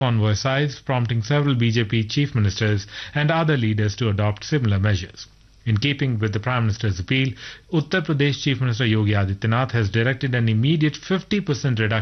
convoy size, prompting several BJP chief ministers and other leaders to adopt similar measures. In keeping with the Prime Minister's appeal, Uttar Pradesh Chief Minister Yogi Adityanath has directed an immediate 50% reduction